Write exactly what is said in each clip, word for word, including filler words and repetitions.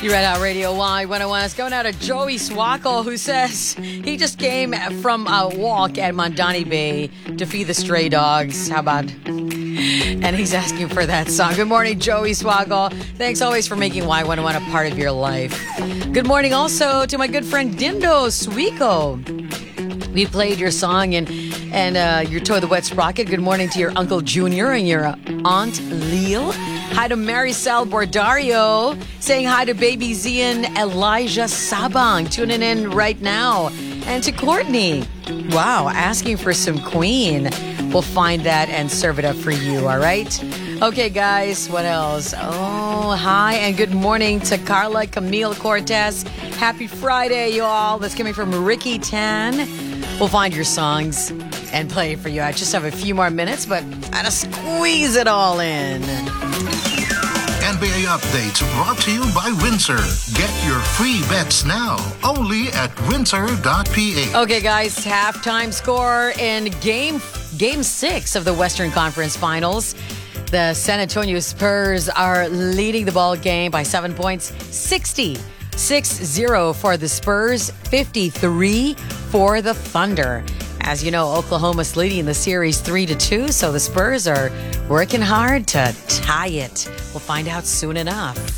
You're at our Radio Y one oh one. It's going out to Joey Swackle, who says he just came from a walk at Mondani Bay to feed the stray dogs. How about? And he's asking for that song. Good morning, Joey Swackle. Thanks always for making Y one oh one a part of your life. Good morning also to my good friend Dindo Suico. We played your song and and uh, your Toy the Wet Sprocket. Good morning to your Uncle Junior and your Aunt Leal. Hi to Maricel Bordario. Saying hi to baby Zian Elijah Sabang. Tuning in right now. And to Courtney. Wow, asking for some Queen. We'll find that and serve it up for you, all right? Okay, guys, what else? Oh, hi and good morning to Carla Camille Cortez. Happy Friday, y'all. That's coming from Ricky Tan. We'll find your songs and play it for you. I just have a few more minutes, but gotta squeeze it all in. N B A updates brought to you by Windsor. Get your free bets now, only at windsor dot p h. Okay, guys, halftime score in game game six of the Western Conference Finals. The San Antonio Spurs are leading the ball game by seven points, sixty. six zero for the Spurs, fifty-three for the Thunder. As you know, Oklahoma's leading the series three to two, so the Spurs are working hard to tie it. We'll find out soon enough.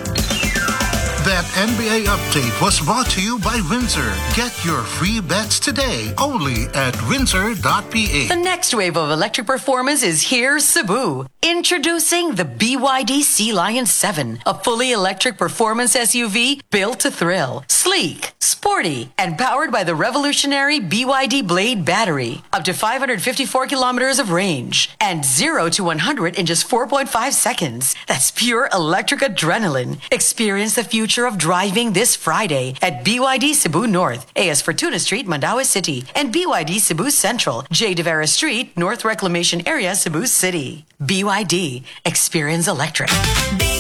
That N B A update was brought to you by Windsor. Get your free bets today, only at windsor dot p h. The next wave of electric performance is here, Cebu. Introducing the B Y D Sea Lion seven, a fully electric performance S U V built to thrill. Sleek, sporty, and powered by the revolutionary B Y D Blade battery. Up to five hundred fifty-four kilometers of range and zero to one hundred in just four point five seconds. That's pure electric adrenaline. Experience the future of driving this Friday at B Y D Cebu North, A S Fortuna Street, Mandaue City, and B Y D Cebu Central, J. De Vera Street, North Reclamation Area, Cebu City. B Y D. Experience electric.